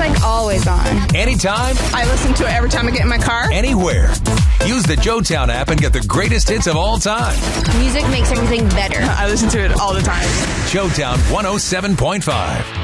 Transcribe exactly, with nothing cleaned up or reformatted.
like always on. Anytime. I listen to it every time I get in my car. Anywhere. Use the JoeTown app and get the greatest hits of all time. Music makes everything better. I listen to it all the time. JoeTown one oh seven point five.